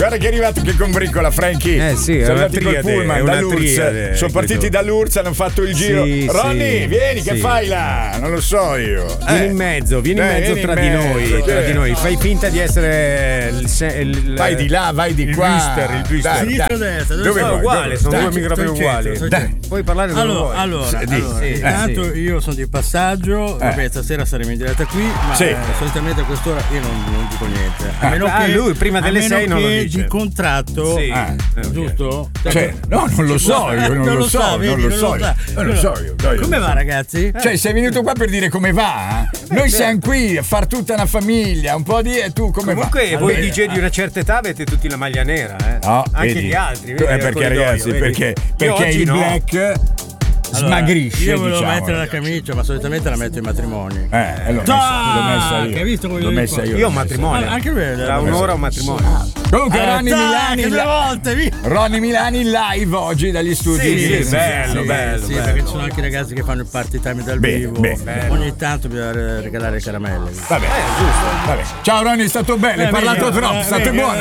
Guarda che è arrivato che combricola, Frankie. Sì, sono è una andati col triade, pullman è da una Lourdes. triade, Sono partiti da Lourdes, hanno fatto il giro. Sì, Ronny, sì, vieni, che sì. fai là? Non lo so io. Vieni in mezzo, vieni tra in di mezzo, noi, sì. tra di noi. Fai finta di essere vai di là, vai di qua. Il twister. Sinistra o destra? Dove sono vuoi? Uguale, sono due microfoni uguali. Dai. Puoi parlare dove vuoi. Allora, sì, intanto sì. io sono di passaggio, vabbè, stasera saremo in diretta qui, ma Sì. solitamente a quest'ora io non dico niente. A meno che lui prima delle 6 non lo dice. di contratto, Sì. giusto? Cioè, no, non lo so, io non lo so, non lo so. Non lo so io. Come va, ragazzi? Cioè, sei venuto qua per dire come va? Noi siamo qui a far tutta una famiglia, un po' di e tu come Comunque va? voi DJ di una certa età avete tutti la maglia nera, No, anche vedi? gli altri. Perché ragazzi, perché il black smagrisce, io volevo diciamo, mettere la ragazzi. camicia, ma solitamente la metto ai matrimoni. L'ho messa io. Che hai visto come L'ho messa io. Io ho un matrimonio. Anche lui Tra un'ora un matrimonio. Comunque Ronny Milani Milani due volte, via. Ronny Milani live oggi dagli studi. Sì, bello. Sì, perché ci sono anche i ragazzi che fanno il party time dal vivo. Ogni tanto bisogna regalare caramelle. Vabbè, giusto. Vabbè. Ciao Ronny, è stato bello, hai parlato troppo, state buone.